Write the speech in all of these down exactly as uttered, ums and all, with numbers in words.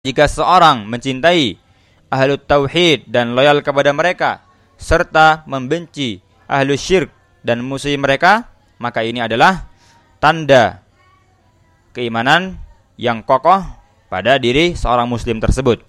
Jika seorang mencintai ahlut tauhid dan loyal kepada mereka, serta membenci ahlus syirk dan musuhi mereka, maka ini adalah tanda keimanan yang kokoh pada diri seorang muslim tersebut.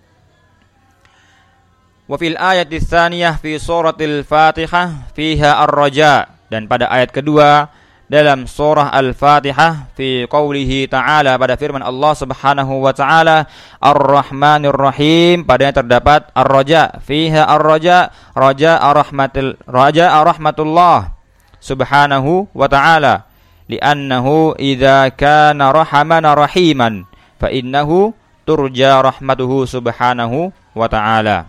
Wa fil ayati tsaniyah fi suratil Fatihah fiha ar-raja, dan pada ayat kedua dalam surah Al-Fatihah fi qaulihi ta'ala, pada firman Allah Subhanahu wa ta'ala, Ar-Rahmanir Rahim, padanya terdapat ar-raja, fiha ar-raja, raja ar-rahmatil raja ar-rahmatullah Subhanahu wa ta'ala, li'annahu idza kana rahaman rahiman fa innahu turja rahmatuhu subhanahu wa ta'ala.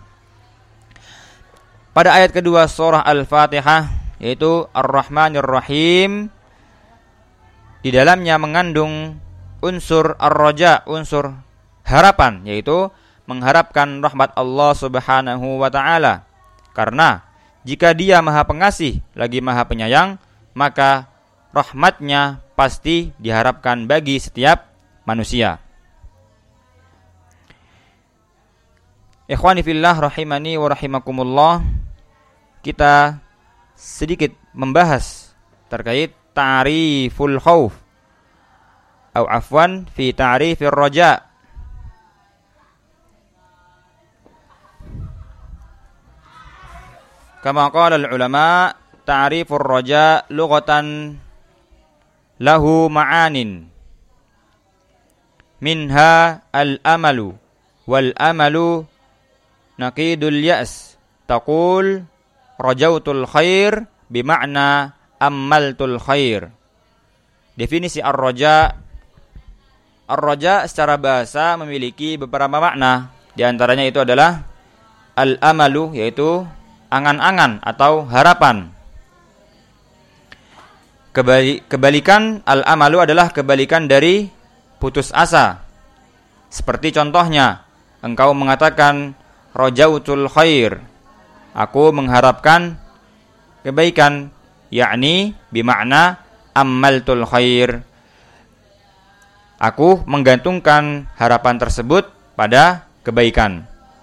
Pada ayat kedua surah Al-Fatihah, yaitu Ar-Rahmanir Rahim, di dalamnya mengandung unsur ar-raja, unsur harapan, yaitu mengharapkan rahmat Allah Subhanahu wa ta'ala. Karena jika Dia Maha Pengasih lagi Maha Penyayang, maka rahmatnya pasti diharapkan bagi setiap manusia. Ikhwani fillah rahimani wa rahimakumullah, kita sedikit membahas terkait ta'riful khauf atau afwan fi ta'rifir raja. Kama qala al-ulama, ta'rifur raja lughatan lahu ma'anin minha al-amalu wal amalu naqidul ya's, taqul rajautul khair bima'na ammaltul khair. Definisi ar-raja, ar-raja secara bahasa memiliki beberapa makna. Di antaranya itu adalah al-amalu, yaitu angan-angan atau harapan. Kebali, kebalikan al-amalu adalah kebalikan dari putus asa. Seperti contohnya, engkau mengatakan rajautul khair, aku mengharapkan kebaikan, yakni bimakna ammaltul khair, aku menggantungkan harapan tersebut pada kebaikan.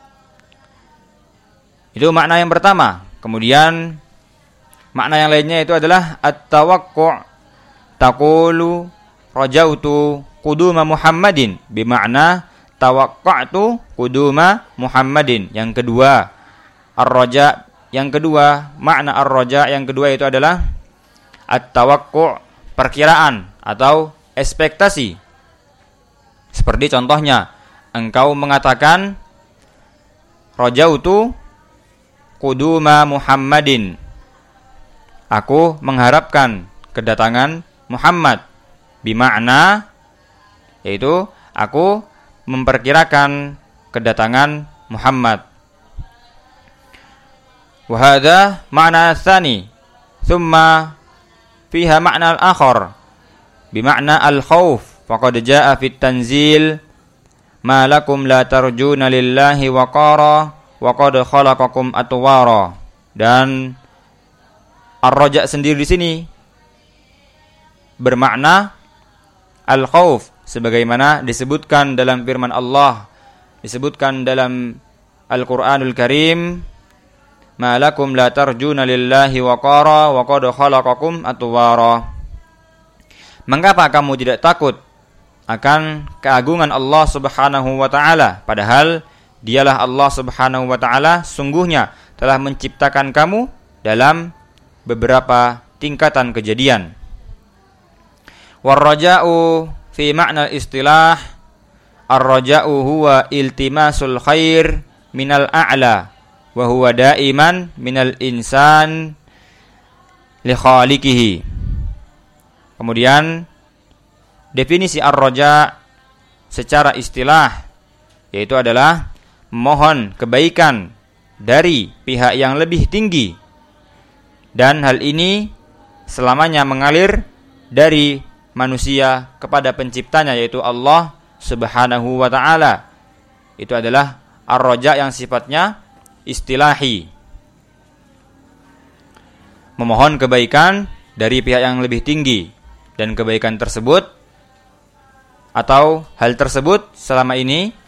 Itu makna yang pertama. Kemudian makna yang lainnya itu adalah at-tawaqqa', taqulu rajautu quduma Muhammadin, bimakna tawaqqa'tu quduma Muhammadin. Yang kedua, ar-raja, yang kedua, makna ar-raja yang kedua itu adalah at-tawaqqa', perkiraan atau ekspektasi. Seperti contohnya, engkau mengatakan rajautu quduma Muhammadin, aku mengharapkan kedatangan Muhammad, bimakna, yaitu aku memperkirakan kedatangan Muhammad. Wa hadha ma'na tsani, thumma fiha ma'na al-akhar bima'na al-khauf, faqad jaa'a fit tanzil ma lakum la tarjuna lillahi waqara wa qad khalaqakum atwara. Dan ar-raja sendiri di sini bermakna al-khauf, sebagaimana disebutkan dalam firman Allah, disebutkan dalam Al-Qur'anul Karim, ma lakum la tarjuna lillahi waqara wa qad khalaqakum atwara. Mengapa kamu tidak takut akan keagungan Allah Subhanahu wa ta'ala, padahal Dialah Allah Subhanahu wa ta'ala sungguhnya telah menciptakan kamu dalam beberapa tingkatan kejadian. War-raja'u fi ma'na istilah, ar-raja'u huwa iltimasul khair minal a'la wa huwa da'iman minal insan li khaliqihi. Kemudian definisi ar-raja secara istilah yaitu adalah mohon kebaikan dari pihak yang lebih tinggi, dan hal ini selamanya mengalir dari manusia kepada penciptanya, yaitu Allah Subhanahu wa ta'ala. Itu adalah ar-raja yang sifatnya istilahi, memohon kebaikan dari pihak yang lebih tinggi, dan kebaikan tersebut atau hal tersebut selama ini